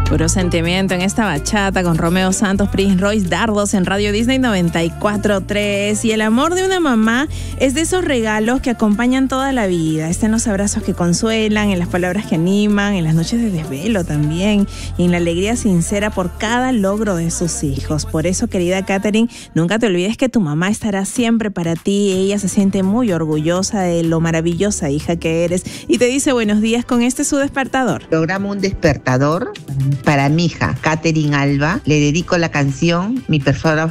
Puro sentimiento en esta bachata con Romeo Santos, Prince Royce, Dardos en Radio Disney 94.3. Y el amor de una mamá es de esos regalos que acompañan toda la vida. Está en los abrazos que consuelan, en las palabras que animan, en las noches de desvelo también, y en la alegría sincera por cada logro de sus hijos. Por eso, querida Katherine, nunca te olvides que tu mamá estará siempre para ti. Ella se siente muy orgullosa de lo maravillosa hija que eres y te dice buenos días con este su despertador. Programa un despertador para mi hija, Katherine Alba. Le dedico la canción Mi persona